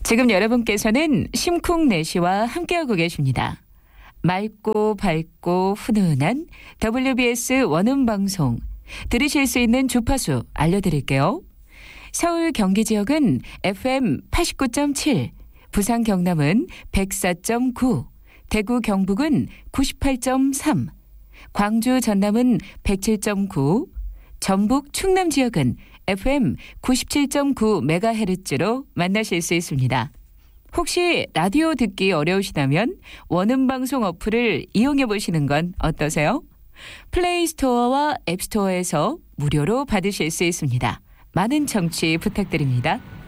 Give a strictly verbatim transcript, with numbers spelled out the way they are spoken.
지금 여러분께서는 심쿵내시와 함께하고 계십니다. 맑고 밝고 훈훈한 더블유비에스 원음방송 들으실 수 있는 주파수 알려드릴게요. 서울 경기 지역은 에프엠 팔십구 점 칠, 부산 경남은 백사 점 구, 대구 경북은 구십팔 점 삼, 광주 전남은 백칠 점 구, 전북 충남 지역은 에프엠 구십칠 점 구 메가헤르츠로 만나실 수 있습니다. 혹시 라디오 듣기 어려우시다면 원음방송 어플을 이용해 보시는 건 어떠세요? 플레이스토어와 앱스토어에서 무료로 받으실 수 있습니다. 많은 청취 부탁드립니다.